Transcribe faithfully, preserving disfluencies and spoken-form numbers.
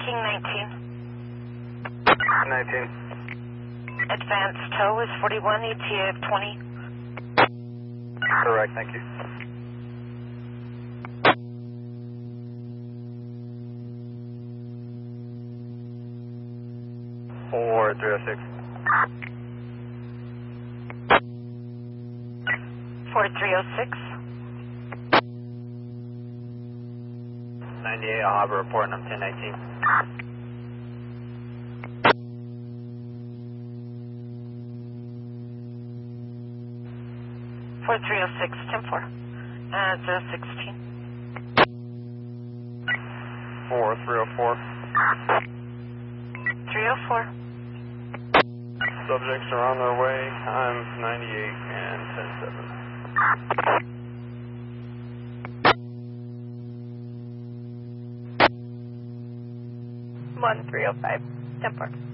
King nineteen. nineteen. Advanced tow is forty-one, E T A of twenty. Correct, thank you. four three oh six. four three oh six. ninety-eight, I'll have a report and I'm ten nineteen. four three oh six, ten four. Uh, zero sixteen. four three oh four. three oh four. Subjects are on their way. I'm ninety-eight and ten seven. one three oh five, ten four.